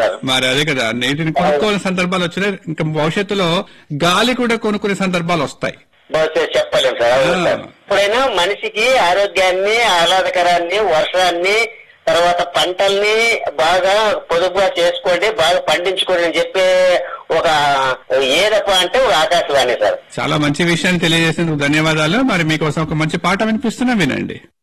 Sir. మరి అదే కదా, నీటిని కొనుక్కోని సందర్భాలు వచ్చినాయి, ఇంకా భవిష్యత్తులో గాలి కూడా కొనుక్కునే సందర్భాలు వస్తాయి. బహుశా చెప్పలేం సార్. అవును సార్. ఇప్పుడైనా మనిషికి ఆరోగ్యాన్ని, ఆహ్లాదకరాన్ని, వర్షాన్ని, తర్వాత పంటల్ని బాగా పొదుపుగా చేసుకోండి, బాగా పండించుకోండి అని చెప్పే ఒక ఏదప్ప అంటే ఒక ఆకాశవాణి సార్. చాలా మంచి విషయాన్ని తెలియజేసేందుకు ధన్యవాదాలు. మరి మీకోసం ఒక మంచి పాట వినిపిస్తున్నా, వినండి.